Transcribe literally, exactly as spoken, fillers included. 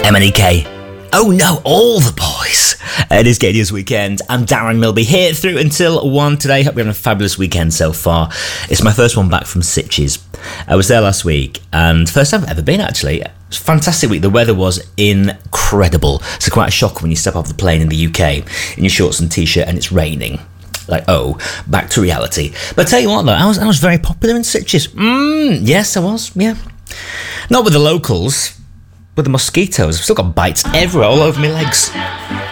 M N E K. Oh no, all the boys. It is Gay News Weekend. I'm Darren Milby here through until one today. Hope you're having a fabulous weekend so far. It's my first one back from Sitges. I was there last week and first time I've ever been actually. It was a fantastic week. The weather was incredible. So quite a shock when you step off the plane in the U K in your shorts and t-shirt and it's raining. Like, oh, back to reality. But I tell you what though, I was, I was very popular in Sitges. Mm, yes, I was, yeah. Not with the locals. With the mosquitoes, I've still got bites everywhere, all over my legs.